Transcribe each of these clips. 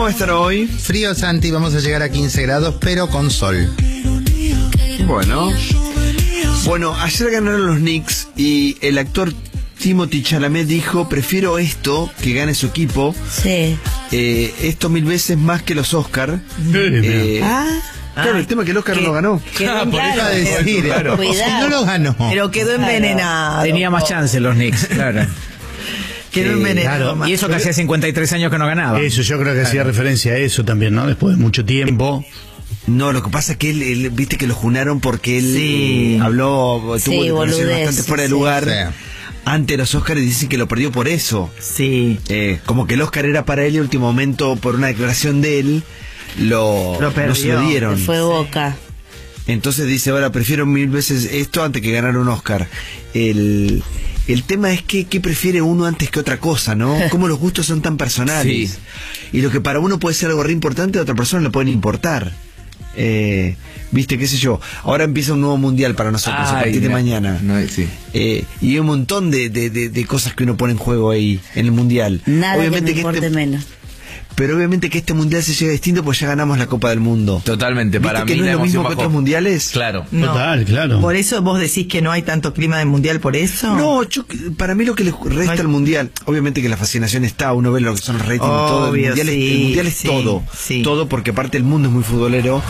va a estar hoy? Frío, Santi, vamos a llegar a 15 grados, pero con sol. Bueno, ayer ganaron los Knicks y el actor Timothée Chalamet dijo: prefiero esto, que gane su equipo. Sí. Esto 1000 veces más que los Oscar. Claro, el tema es que el Oscar no ganó. Por eso decir, claro. No lo ganó. Pero quedó envenenado. Tenía más chance los Knicks, claro. Quedó envenenado. Claro. Y eso que hacía 53 años que no ganaba. Eso, yo creo que hacía referencia a eso también, ¿no? Después de mucho tiempo. No, lo que pasa es que él viste que lo junaron porque él tuvo declaraciones bastante fuera de lugar. Sí. Ante los Oscars, dicen que lo perdió por eso. Sí. Como que el Oscar era para él y último momento, por una declaración de él, lo se lo dieron. Fue Boca. Entonces dice: ahora prefiero 1000 veces esto antes que ganar un Oscar. El tema es que ¿qué prefiere uno antes que otra cosa, no? Cómo los gustos son tan personales. Sí. Y lo que para uno puede ser algo re importante, a otra persona le pueden importar. Viste, qué sé yo, ahora empieza un nuevo mundial para nosotros a partir de mañana. Y hay un montón de cosas que uno pone en juego ahí en el mundial. Nada obviamente que me importe menos. Pero obviamente que este mundial se llega distinto porque ya ganamos la Copa del Mundo. Totalmente, para mí que no es lo mismo que otros mundiales. Claro. No. Total, claro. Por eso vos decís que no hay tanto clima de mundial, por eso. No, para mí lo que le resta al mundial, obviamente que la fascinación está, uno ve lo que son los ratings, todo. El mundial es todo. Sí. Todo, porque aparte el mundo es muy futbolero.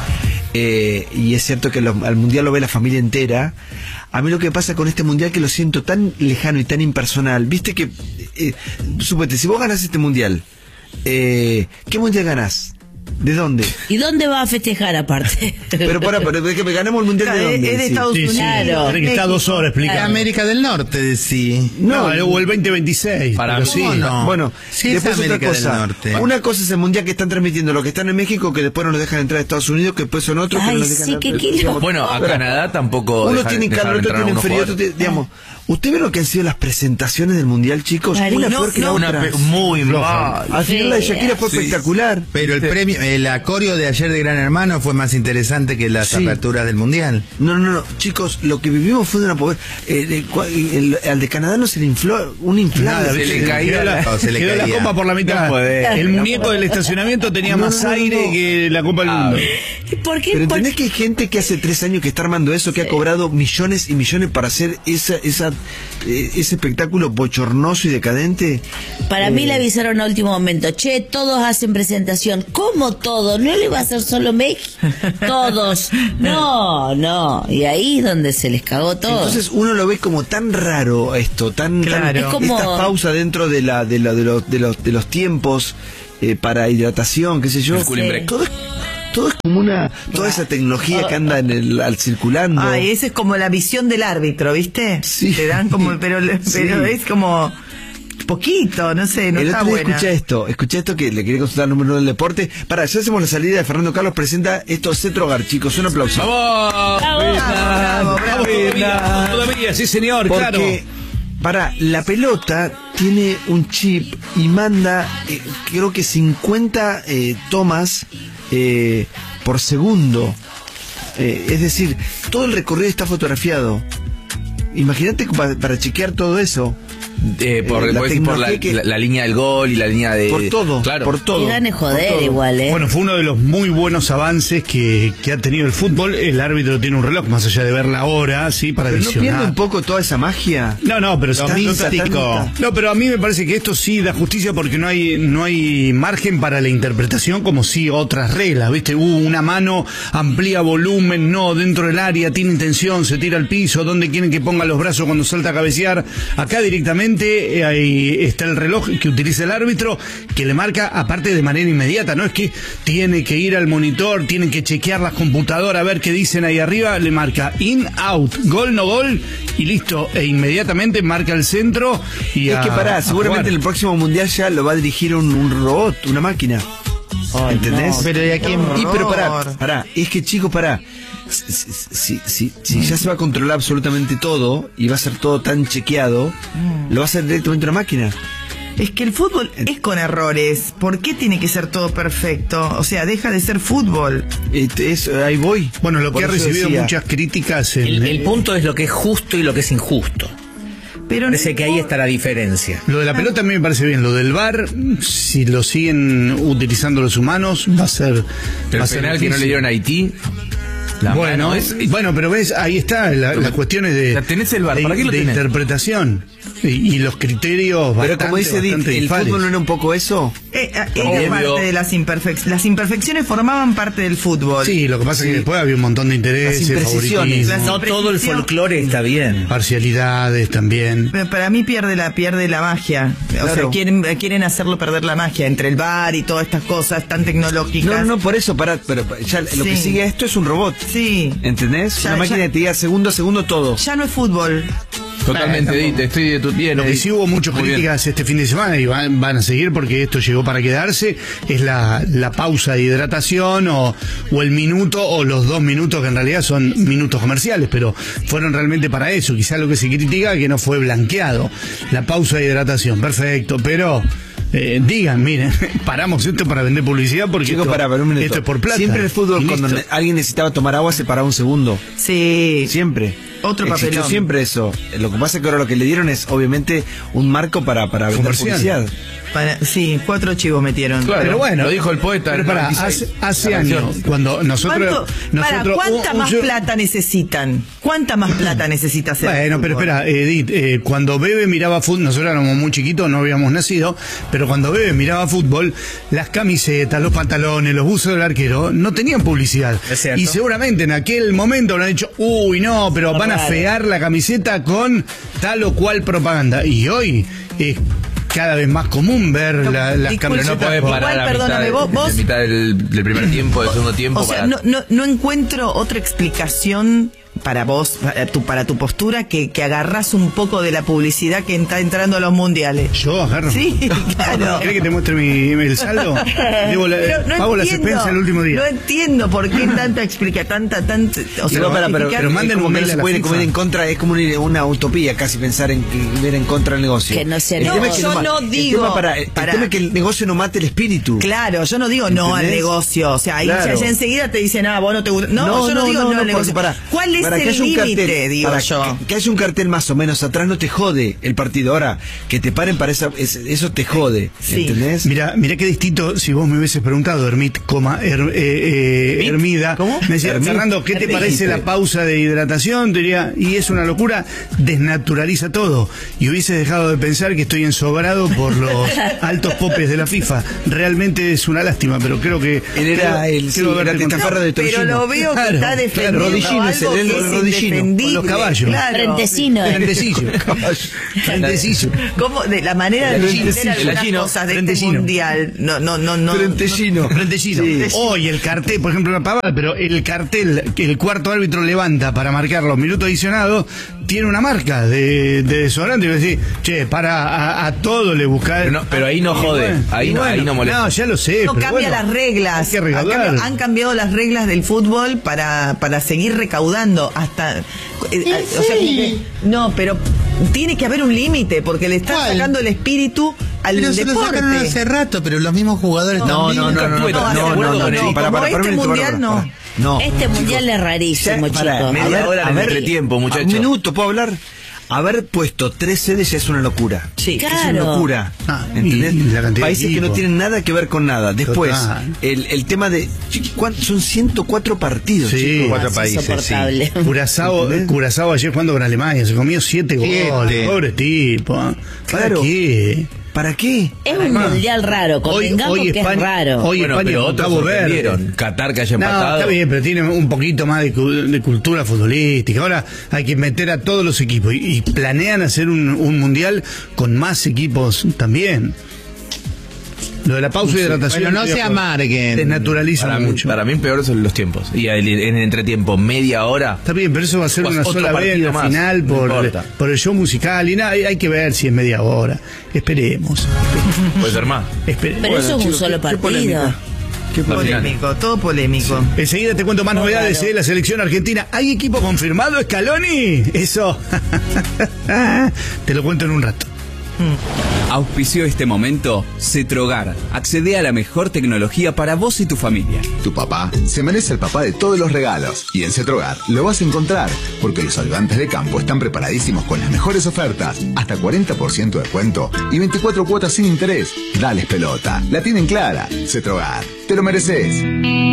Y es cierto que al mundial lo ve la familia entera. A mí lo que pasa con este mundial que lo siento tan lejano y tan impersonal. Viste que, supete, si vos ganás este mundial, ¿qué mundial ganás? ¿De dónde? ¿Y dónde va a festejar aparte? Pero es que ganamos el mundial de dónde. Es de Estados Unidos. Claro. Tiene que estar 2 horas explicando. América del Norte, decí. No, o el 2026. Para mí sí. No. Bueno, Sí, después es otra América cosa. del Norte. Una cosa es el mundial que están transmitiendo los que están en México, que después no nos dejan entrar a Estados Unidos, que después son otros que no nos dejan entrar. Bueno, a Canadá tampoco. Uno tiene calor, otro tiene frío, otro tiene, digamos. ¿Usted ve lo que han sido las presentaciones del mundial, chicos? Una peor que la otra. Muy mal. Al final la de Shakira fue espectacular. Pero el premio, el acorio de ayer de Gran Hermano fue más interesante que las aperturas del mundial. No, chicos, lo que vivimos fue de una pobreza. Al de Canadá no se le infló un inflable. Se le caía quedó la copa por la mitad. El muñeco del estacionamiento tenía más aire que la Copa del Mundo. ¿Por qué? Pero ¿entendés que hay gente que hace 3 años que está armando eso, que ha cobrado millones y millones para hacer ese espectáculo bochornoso y decadente? Para mí le avisaron a último momento: che, todos hacen presentación. ¿Cómo todos? ¿No le va a hacer solo México? Todos. No. Y ahí es donde se les cagó todo. Entonces uno lo ve como tan raro esto, tan Es como esta pausa dentro de los tiempos para hidratación, qué sé yo. Todo es como toda esa tecnología que anda circulando. Ay, esa es como la visión del árbitro, ¿viste? Sí. Te dan como, pero es como poquito, no sé, no el está otro día buena. escuché esto que le quería consultar el número del deporte. Ya hacemos la salida de Fernando Carlos, presenta esto Cetrogar, chicos, un aplauso. ¡Vamos! Todavía, sí señor, claro. Porque la pelota tiene un chip y manda creo que 50 tomas por segundo. Es decir, todo el recorrido está fotografiado. Imagínate para chequear todo eso. Por la línea del gol y la línea de... Por todo, claro. por todo. Que gane joder igual, Bueno, fue uno de los muy buenos avances que ha tenido el fútbol. El árbitro tiene un reloj, más allá de ver la hora, ¿sí? Para ¿Pero no visionar. pierde un poco toda esa magia? No, pero está místico. No, pero a mí me parece que esto sí da justicia porque no hay margen para la interpretación como si otras reglas, ¿viste? Una mano, amplía volumen, no, dentro del área, tiene intención, se tira al piso, ¿dónde quieren que ponga los brazos cuando salta a cabecear? Acá directamente ahí está el reloj que utiliza el árbitro, que le marca aparte de manera inmediata, no es que tiene que ir al monitor, tienen que chequear las computadoras a ver qué dicen ahí arriba, le marca in, out, gol, no gol y listo, e inmediatamente marca el centro y es que seguramente en el próximo mundial ya lo va a dirigir un robot, una máquina. ¿Entendés? No, pero ¿y a quién? Pero pará, es que chicos, si ya se va a controlar absolutamente todo y va a ser todo tan chequeado, lo va a hacer directamente una máquina. Es que el fútbol es con errores. ¿Por qué tiene que ser todo perfecto? O sea, deja de ser fútbol. Ahí voy. Bueno, lo que ha recibido muchas críticas. El punto es lo que es justo y lo que es injusto. Pero Parece que ahí está la diferencia. Lo de la pelota a mí me parece bien. Lo del VAR, si lo siguen utilizando los humanos, va a ser. El penal que no le dieron a Haití. Bueno, pero ves, ahí está las cuestiones de, tenés el VAR, ¿para qué lo de tenés? interpretación y los criterios. Pero como dice Dit, ¿el fútbol no era un poco eso? era parte de las imperfecciones. Las imperfecciones formaban parte del fútbol. Sí, lo que pasa es que después había un montón de intereses, favoritismo, No todo el folclore está bien. parcialidades también. Pero para mí pierde la magia. O Claro. sea, quieren hacerlo perder la magia entre el VAR y todas estas cosas tan tecnológicas. No, por eso, pero ya lo que Sí. sigue a esto es un robot. Sí. ¿Entendés? Ya- Una máquina ya- que te diga segundo a segundo todo. Ya no es fútbol. Totalmente, Edith, estoy de tu pie. Sí hubo muchas críticas este fin de semana y van a seguir porque esto llegó para quedarse. Es la pausa de hidratación o el minuto o los 2 minutos que en realidad son minutos comerciales, pero fueron realmente para eso. Quizá lo que se critica es que no fue blanqueado. La pausa de hidratación, perfecto, pero... digan, miren, paramos esto para vender publicidad porque Chicos, esto, para un minuto. esto es por plata. Siempre en el fútbol, Y cuando listo. alguien necesitaba tomar agua, se paraba un segundo. Sí. Siempre. Otro Existió papelón. siempre eso. Lo que pasa es que ahora lo que le dieron es, obviamente, un marco para vender Comercial. publicidad. Sí, 4 chivos metieron. Claro, Pero bueno, lo dijo el poeta. Pero en pará, 96. hace años, cuando nosotros... ¿Cuánta más plata necesitan? ¿Cuánta más plata necesita hacer? Bueno, pero fútbol? espera, Edith, cuando Bebe miraba fútbol, nosotros éramos muy chiquitos, no habíamos nacido, pero cuando Bebe miraba fútbol, las camisetas, los pantalones, los buzos del arquero, no tenían publicidad. Es cierto. Y seguramente en aquel momento habrán dicho, uy, no, pero van a Raro. fear la camiseta con tal o cual propaganda. Y hoy es cada vez más común ver las disculpe, Pero no camisetas. podés parar Igual, a perdóname, mitad, vos- de mitad del primer tiempo, del segundo tiempo. O sea, para... no encuentro otra explicación para vos, para tu postura, que agarrás un poco de la publicidad que está entrando a los mundiales. Yo agarro. Sí, claro. ¿Querés que te muestre el saldo? Pero Pago las expensas el último día. No entiendo por qué tanta explica, tanta, o sea, Igual pero justificar- manden como un que mail no a se la puede FIFA. comer en contra, es como una utopía casi pensar en ver en contra del negocio. Que no sea El tema es negocio. que Yo no el digo tema el tema es que el negocio no mate el espíritu. Claro, yo no digo no al ¿Entendés? negocio, o sea, ahí Claro. ya enseguida te dicen, vos no te gusta. No, yo no digo no al negocio. ¿Cuál es para que el haya un límite, cartel, digo para yo? Que haya un cartel más o menos atrás no te jode el partido. Ahora, que te paren para eso te jode. Sí. ¿Entendés? Mira qué distinto si vos me hubieses preguntado, Hermida. ¿Cómo? Me decía, Hermit. Fernando, ¿qué te Hermit. parece la pausa de hidratación? Te diría, y es una locura, desnaturaliza todo. Y hubiese dejado de pensar que estoy ensobrado por los altos popes de la FIFA. Realmente es una lástima, pero creo que... Él era creo- el creo haberte testaferro de Pero Trujillo. lo veo que Claro, está defendiendo Rodillino es algo el que es rodillino, indefendible. con los caballos. Claro. Frentecino. Frentecillo. Frentecillo. ¿Cómo? De la manera de Frentecillo. entender algunas Frentecino. cosas de este Frentecino. mundial. No. Frentellino. Frentecino. Sí. Hoy el cartel, por ejemplo, una pavada, pero el cartel que el cuarto árbitro levanta para marcar los minutos adicionados tiene una marca de desodorante. Y vos decís, che, a todo le buscar. Pero ahí no jode, ahí no molesta. No, ya lo sé. No pero cambia bueno, las reglas. hay que recaudar. Han cambiado las reglas del fútbol para seguir recaudando hasta. O sea, no, pero tiene que haber un límite porque le están ¿Cuál? sacando el espíritu al Pero se lo sacaron deporte. hace rato, pero los mismos jugadores No, también. Como este mundial no. No. Este mundial es rarísimo, Ya, pará, chicos. media hora en el entretiempo, muchacho. Un minuto, ¿puedo hablar? Haber puesto 3 sedes ya es una locura. Sí. Es una Claro. locura. Ah, ¿Entendés? y la cantidad de Países que no equipos. tienen nada que ver con nada. Después, Total. el tema de... Son 104 partidos, Sí. chicos. 4 países, Insoportable. Curazao ayer jugando con Alemania, se comió 7 goles. Pobre tipo. ¿Para Claro. qué? ¿Para qué? Es un mundial raro, convengamos que es raro. Hoy Bueno, España pero con otros Cabo Verde. sorprendieron. Qatar que haya No, empatado. está bien, pero tiene un poquito más de cultura futbolística. Ahora hay que meter a todos los equipos y planean hacer un mundial con más equipos también. Lo de la pausa y hidratación. Bueno, no se amarguen. Desnaturaliza mucho. Para mí peor son los tiempos. Y en el entretiempo, media hora. Está bien, pero eso va a ser Pues una otro sola vez en la partido más, final no por importa. el show musical y nada. Hay que ver si es media hora. Esperemos. Puede ser más. Esperemos. Pero eso es un solo partido. Qué Polémico, todo polémico. Enseguida te cuento más novedades de la selección argentina. ¿Hay equipo confirmado, Scaloni? Eso. Te lo cuento en un rato. Auspició este momento Cetrogar. Accede a la mejor tecnología para vos y tu familia. Tu papá se merece el papá de todos los regalos. Y en Cetrogar lo vas a encontrar, porque los ayudantes de campo están preparadísimos con las mejores ofertas. Hasta 40% de descuento y 24 cuotas sin interés. Dales pelota. La tienen clara. Cetrogar. Te lo mereces.